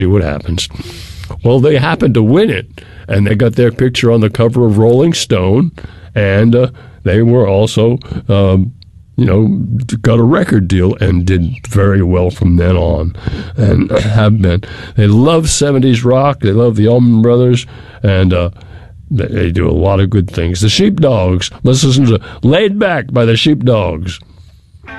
See what happens. Well, they happened to win it, and they got their picture on the cover of Rolling Stone, and they were also, got a record deal and did very well from then on, and have been. They love 70s rock. They love the Allman Brothers, and they do a lot of good things. The Sheepdogs. Let's listen to Laid Back by the Sheepdogs.